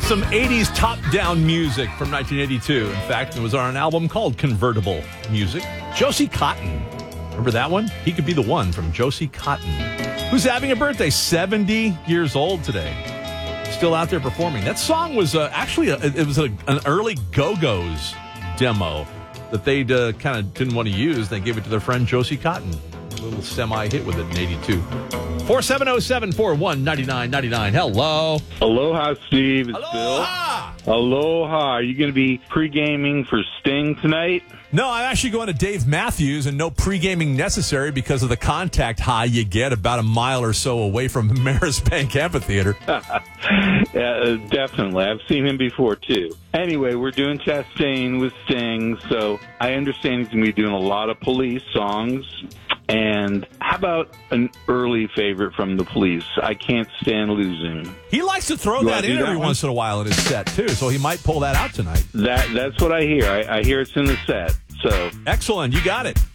Some 80s top-down music from 1982. In fact, it was on an album called Convertible Music. Josie Cotton. Remember that one? He Could Be the One from Josie Cotton. Who's having a birthday? 70 years old today. Still out there performing. That song was actually an early Go-Go's demo that they kind of didn't want to use. They gave it to their friend Josie Cotton. A little semi-hit with it in 82. 470-741-9999. Hello. Aloha, Steve. It's Aloha. Bill. Aloha. Are you going to be pre-gaming for Sting tonight? No, I'm actually going to Dave Matthews, and no pre-gaming necessary because of the contact high you get about a mile or so away from Marist Bank Amphitheater. Yeah, definitely. I've seen him before, too. Anyway, we're doing Chastain with Sting, so I understand he's going to be doing a lot of Police songs. And how about an early favorite from the Police? I Can't Stand Losing. He likes to throw that in every once in a while in his set, too, so he might pull that out tonight. That's what I hear. I hear it's in the set. So excellent. You got it.